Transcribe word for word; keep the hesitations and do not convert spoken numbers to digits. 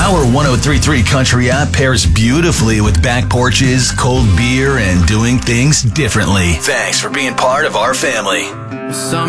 Our one oh three point three Country app pairs beautifully with back porches, cold beer, and doing things differently. Thanks for being part of our family.